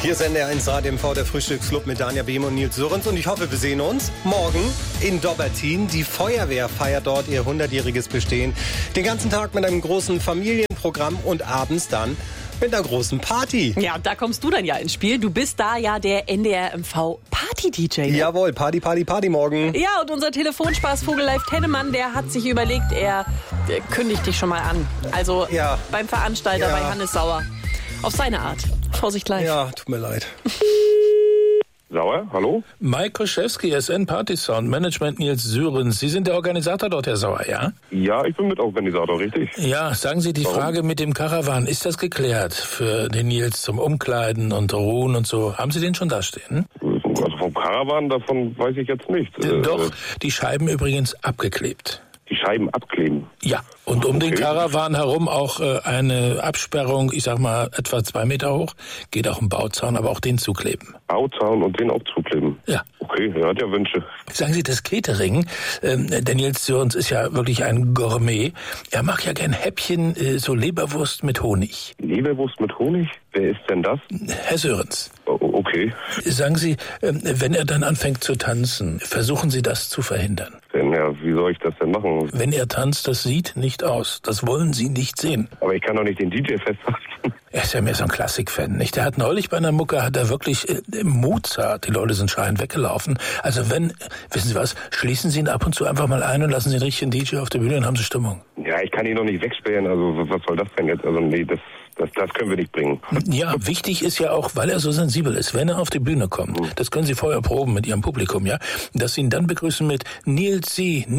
Hier ist NDR1 Radio MV, der Frühstücksclub mit Danja Behm und Nils Sörens. Und ich hoffe, wir sehen uns morgen in Dobbertin. Die Feuerwehr feiert dort ihr 100-jähriges Bestehen. Den ganzen Tag mit einem großen Familienprogramm und abends dann mit einer großen Party. Ja, da kommst du dann ja ins Spiel. Du bist da ja der NDR MV Party-DJ. Ne? Jawohl, Party, Party, Party morgen. Ja, und unser Telefonspaß Vogel Live Tennemann, der hat sich überlegt, er kündigt dich schon mal an. Also beim Veranstalter bei Hannes Sauer. Auf seine Art. Vorsicht live. Ja, tut mir leid. Sauer, hallo? Mike Koschewski, SN Party Sound, Management Nils Sörens. Sie sind der Organisator dort, Herr Sauer, ja? Ja, ich bin Mitorganisator, richtig? Ja, sagen Sie, die Frage mit dem Karawan, ist das geklärt für den Nils zum Umkleiden und Ruhen und so? Haben Sie den schon dastehen? Also vom Karawan, davon weiß ich jetzt nicht. Doch, die Scheiben übrigens abgeklebt. Die Scheiben abkleben? Ja, und um den Karawan herum auch eine Absperrung, ich sag mal etwa 2 Meter hoch, geht auch ein Bauzaun, aber auch den zukleben. Bauzaun und den auch zukleben? Ja. Okay, er hat ja Wünsche. Sagen Sie, das Catering, der Nils Sörens ist ja wirklich ein Gourmet. Er mag ja gern Häppchen, so Leberwurst mit Honig. Leberwurst mit Honig? Wer ist denn das? Herr Sörens. Okay. Sagen Sie, wenn er dann anfängt zu tanzen, versuchen Sie das zu verhindern? Ja, wie soll ich das denn machen? Wenn er tanzt, das sieht nicht aus. Das wollen Sie nicht sehen. Aber ich kann doch nicht den DJ festhalten. Er ist ja mehr so ein Klassik-Fan, nicht? Der hat neulich bei einer Mucke, hat er wirklich Mozart, die Leute sind schreiend weggelaufen. Also wissen Sie was, schließen Sie ihn ab und zu einfach mal ein und lassen Sie einen richtigen DJ auf der Bühne, dann haben Sie Stimmung. Ja, ich kann ihn noch nicht wegsperren, also was soll das denn jetzt? Also nee, das können wir nicht bringen. Ja, wichtig ist ja auch, weil er so sensibel ist, wenn er auf die Bühne kommt, das können Sie vorher proben mit Ihrem Publikum, ja, dass Sie ihn dann begrüßen mit Nilsi,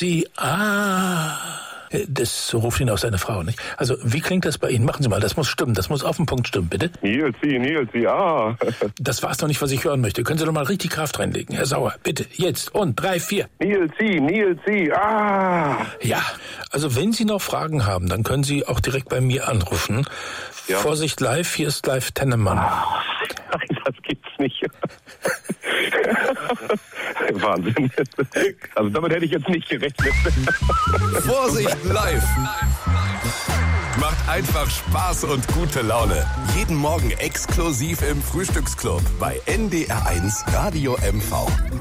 das ruft ihn auch seine Frau, nicht? Also, wie klingt das bei Ihnen? Machen Sie mal, das muss stimmen, das muss auf den Punkt stimmen, bitte. Nilsi, Das war's doch nicht, was ich hören möchte. Können Sie doch mal richtig Kraft reinlegen, Herr Sauer, bitte, jetzt, und 3, 4. Nilsi, Ja, also wenn Sie noch Fragen haben, dann können Sie auch direkt bei mir anrufen. Ja. Vorsicht live, hier ist live Tennemann. Nein, das gibt's nicht. Wahnsinn. Also damit hätte ich jetzt nicht gerechnet. Vorsicht live. Macht einfach Spaß und gute Laune. Jeden Morgen exklusiv im Frühstücksclub bei NDR1 Radio MV.